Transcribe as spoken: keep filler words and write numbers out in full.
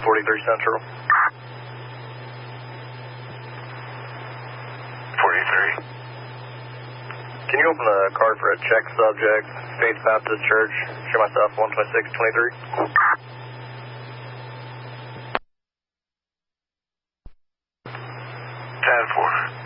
forty-three Central. forty-three. Can you open the card for a check subject, Faith Baptist Church, show myself one twenty-six twenty-three? ten four.